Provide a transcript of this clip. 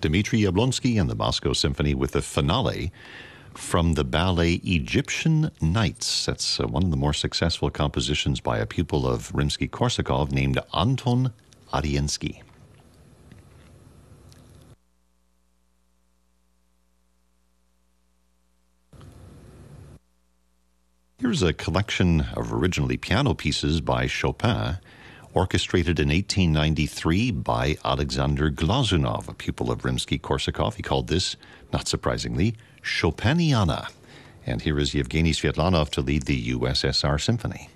Dmitri Yablonsky and the Moscow Symphony with the finale from the ballet Egyptian Nights. That's one of the more successful compositions by a pupil of Rimsky-Korsakov named Anton Ariensky. Here's a collection of originally piano pieces by Chopin, orchestrated in 1893 by Alexander Glazunov, a pupil of Rimsky-Korsakov. He called this, not surprisingly, Chopiniana. And here is Yevgeny Svetlanov to lead the USSR Symphony.